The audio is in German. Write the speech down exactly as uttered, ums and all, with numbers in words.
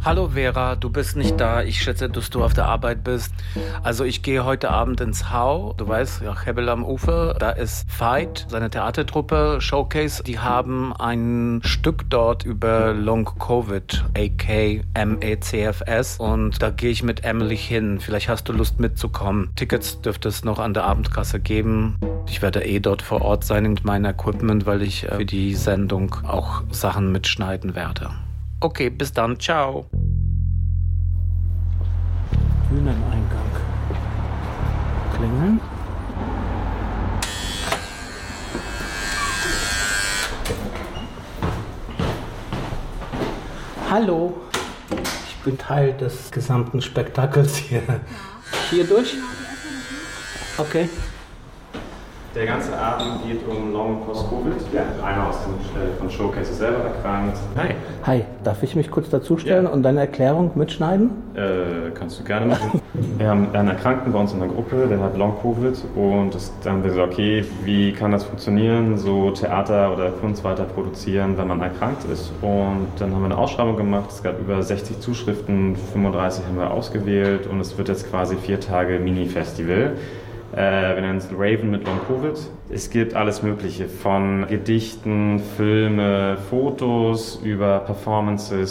Hallo Vera, du bist nicht da. Ich schätze, dass du auf der Arbeit bist. Also ich gehe heute Abend ins Hau. Du weißt, ja, Hebel am Ufer. Da ist Veit, seine Theatertruppe, Showcase. Die haben ein Stück dort über Long Covid, aka M E C F S. Und da gehe ich mit Emily hin. Vielleicht hast du Lust mitzukommen. Tickets dürfte es noch an der Abendkasse geben. Ich werde eh dort vor Ort sein mit meinem Equipment, weil ich für die Sendung auch Sachen mitschneiden werde. Okay, bis dann. Ciao. Bühneneingang. Klingeln. Hallo. Ich bin Teil des gesamten Spektakels hier. Ja. Hier durch? Okay. Der ganze Abend geht um Long Post-Covid. Ja. Einer aus dem äh, von Showcase ist selber erkrankt. Hi. Hi, darf ich mich kurz dazustellen ja. und deine Erklärung mitschneiden? Äh, kannst du gerne machen. Wir haben einen Erkrankten bei uns in der Gruppe, der hat Long Covid und das, dann haben wir gesagt, okay, wie kann das funktionieren, so Theater oder Kunst weiter produzieren, wenn man erkrankt ist. Und dann haben wir eine Ausschreibung gemacht, es gab über sechzig Zuschriften, fünfunddreißig haben wir ausgewählt und es wird jetzt quasi vier Tage Mini-Festival. Äh, wir nennen es Raven mit Long Covid. Es gibt alles Mögliche, von Gedichten, Filme, Fotos, über Performances,